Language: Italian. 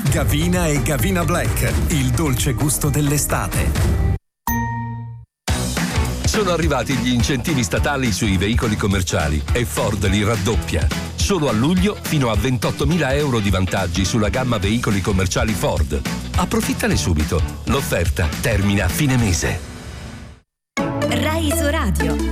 Gavina e Gavina Black, il dolce gusto dell'estate. Sono arrivati gli incentivi statali sui veicoli commerciali e Ford li raddoppia. Solo a luglio fino a 28.000 euro di vantaggi sulla gamma veicoli commerciali Ford. Approfittane subito. L'offerta termina a fine mese. Rai Iso Radio.